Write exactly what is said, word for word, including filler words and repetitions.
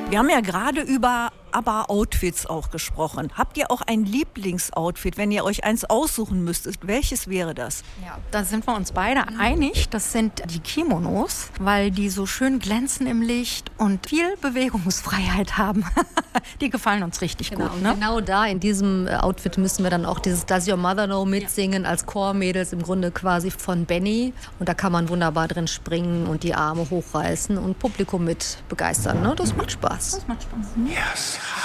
Wir haben ja gerade über ABBA-Outfits auch gesprochen. Habt ihr auch ein Lieblingsoutfit, wenn ihr euch eins aussuchen müsstet? Welches wäre das? Ja, da sind wir uns beide einig. Das sind die Kimonos, weil die so schön glänzen im Licht und viel Bewegungsfreiheit haben. Die gefallen uns richtig Genau, gut. Ne? Genau da in diesem Outfit müssen wir dann auch dieses Does Your Mother Know mitsingen als Chormädels im Grunde quasi von Benny. Und da kann man wunderbar drin springen und die Arme hochreißen und Publikum mit begeistern. Ne? Das macht Spaß. Das macht Spaß. Yes.